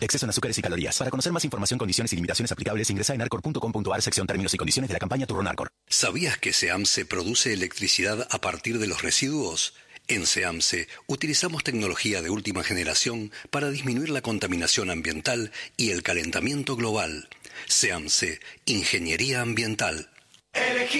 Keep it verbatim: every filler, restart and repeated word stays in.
Exceso en azúcares y calorías. Para conocer más información, condiciones y limitaciones aplicables, ingresa en arcor punto com punto ar, sección términos y condiciones de la campaña Turronarcor. ¿Sabías que SEAMSE produce electricidad a partir de los residuos? En SEAMSE utilizamos tecnología de última generación para disminuir la contaminación ambiental y el calentamiento global. SEAMSE, Ingeniería Ambiental. Elegí